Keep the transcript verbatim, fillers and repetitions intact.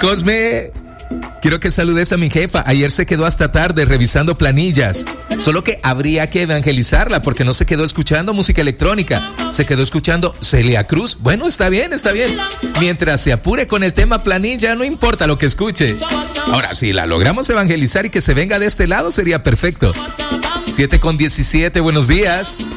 Cosme, quiero que saludes a mi jefa. Ayer se quedó hasta tarde revisando planillas. Solo que habría que evangelizarla porque no se quedó escuchando música electrónica. Se quedó escuchando Celia Cruz. Bueno, está bien, está bien. Mientras se apure con el tema planilla, no importa lo que escuche. Ahora, si la logramos evangelizar y que se venga de este lado, sería perfecto. siete con diecisiete, buenos días.